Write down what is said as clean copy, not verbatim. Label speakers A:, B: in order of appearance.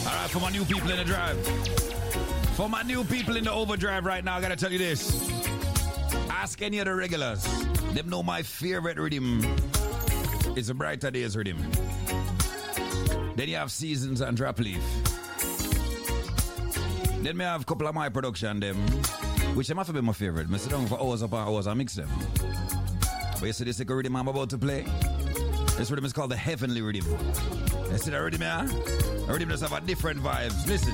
A: All right, for my new people in the drive. For my new people in the overdrive right now, I gotta tell you this. Ask any of the regulars. Them know my favorite rhythm is a Brighter Days rhythm. Then you have Seasons and Drop Leaf. Then me have a couple of my production them, which them have to be my favorite. I sit down for hours upon hours and mix them. But you see this rhythm I'm about to play? This rhythm is called the Heavenly Rhythm. You see that rhythm here? The rhythm just have a different vibes. Listen.